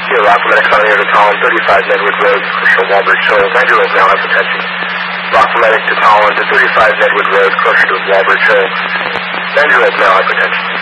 Here, Rockland Medic on air to Tallinn, 35 Nedwood Road, Crochet Walbridge Hill, 90 now hypertension. Rockland Medic to Tallinn to 35 Nedwood Road, Crochet Walbridge Hill, 90 now hypertension.